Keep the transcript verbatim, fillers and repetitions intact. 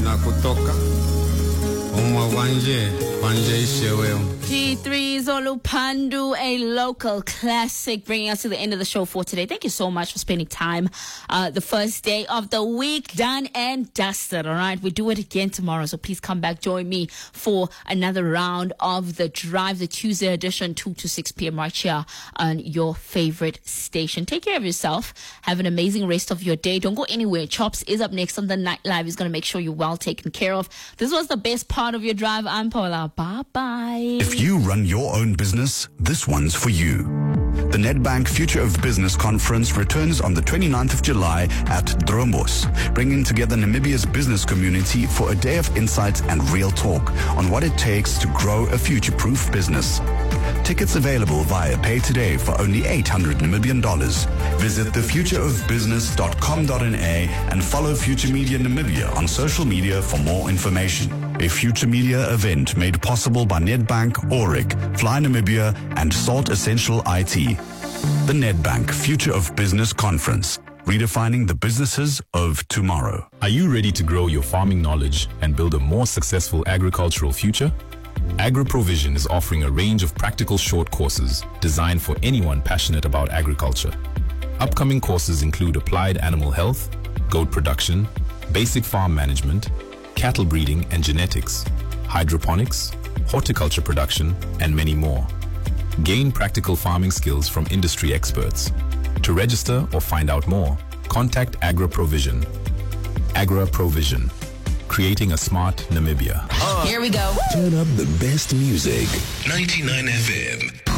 na kutoka umwa wanje wanje ishewe. G three Zolu Pandu, a local classic, bringing us to the end of the show for today. Thank you so much for spending time. Uh, the first day of the week done and dusted. All right, we do it again tomorrow, so please come back, join me for another round of the drive, the Tuesday edition, two to six p.m. right here on your favorite station. Take care of yourself. Have an amazing rest of your day. Don't go anywhere. Chops is up next on the Nightlife. He's going to make sure you're well taken care of. This was the best part of your drive. I'm Paula. Bye bye. If you run your own business, this one's for you. The Nedbank Future of Business Conference returns on the twenty-ninth of July at Drombos, bringing together Namibia's business community for a day of insights and real talk on what it takes to grow a future-proof business. Tickets available via Pay Today for only eight hundred Namibian dollars. Visit the future of business dot com dot n a and follow Future Media Namibia on social media for more information. A Future Media event made possible by Nedbank, Auric, Fly Namibia, and Salt Essential I T. The Nedbank Future of Business Conference, redefining the businesses of tomorrow. Are you ready to grow your farming knowledge and build a more successful agricultural future? AgroProvision is offering a range of practical short courses designed for anyone passionate about agriculture. Upcoming courses include applied animal health, goat production, basic farm management, cattle breeding and genetics, hydroponics, horticulture production, and many more. Gain practical farming skills from industry experts. To register or find out more, contact AgroProvision. AgroProvision, creating a smart Namibia. Here we go. Turn up the best music. ninety-nine F M.